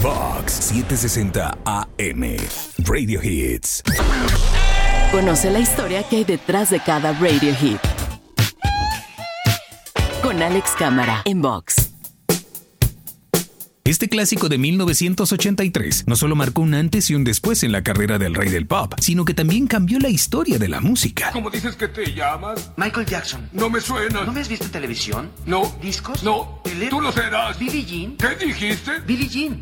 Vox 760 AM. Radio Hits. Conoce la historia que hay detrás de cada radio hit. Con Alex Cámara en Vox. Este clásico de 1983 no solo marcó un antes y un después en la carrera del rey del pop, sino que también cambió la historia de la música. ¿Cómo dices que te llamas? Michael Jackson. No me suena. ¿No me has visto en televisión? No. ¿Discos? No. ¿Tele? Tú lo serás. ¿Billie Jean? ¿Qué dijiste? Billie Jean.